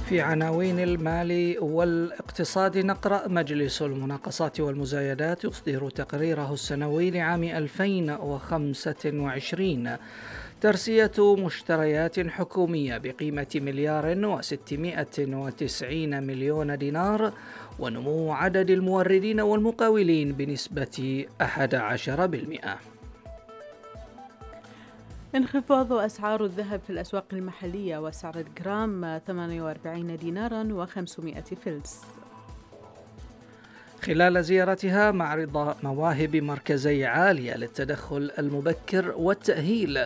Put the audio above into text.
في عناوين المال والاقتصاد نقرأ: مجلس المناقصات والمزايدات يصدر تقريره السنوي لعام 2025. ترسية مشتريات حكومية بقيمة 1,690,000,000 دينار، ونمو عدد الموردين والمقاولين بنسبة 11%. انخفاض أسعار الذهب في الأسواق المحلية، وسعر الجرام 48 ديناراً و500 فلس. خلال زيارتها معرض مواهب مركزي عالية للتدخل المبكر والتأهيل